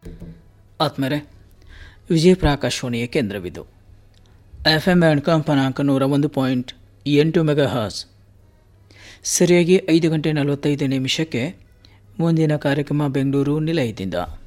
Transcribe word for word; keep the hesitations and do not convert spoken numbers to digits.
ಆತ್ಮರೆ ವಿಜಯಪುರ ಆಕಾಶವಾಣಿಯ ಕೇಂದ್ರವಿದು. F M band ಕಂಪನಾಂಕ ನೂರ ಒಂದು ಪಾಯಿಂಟ್ ಎಂಟು ಮೆಗಾ ಹರ್ಸ್. ಸರಿಯಾಗಿ ಐದು ಗಂಟೆ ನಲವತ್ತೈದು ನಿಮಿಷಕ್ಕೆ ಮುಂದಿನ ಕಾರ್ಯಕ್ರಮ ಬೆಂಗಳೂರು ನಿಲಯದಿಂದ.